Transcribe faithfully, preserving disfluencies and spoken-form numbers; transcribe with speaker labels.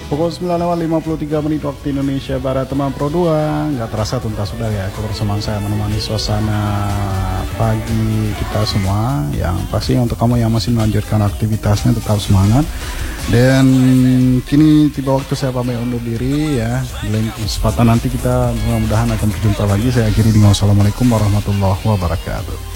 Speaker 1: Pukul sembilan lewat lima puluh tiga menit waktu Indonesia Barat, teman Pro dua. Nggak terasa tuntas sudah ya kebersamaan saya menemani suasana pagi kita semua. Yang pasti untuk kamu yang masih melanjutkan aktivitasnya tetap semangat. Dan kini tiba waktu saya pamit undur diri ya. Lain kesempatan nanti kita mudah-mudahan akan berjumpa lagi. Saya akhiri dengan wassalamualaikum warahmatullahi wabarakatuh.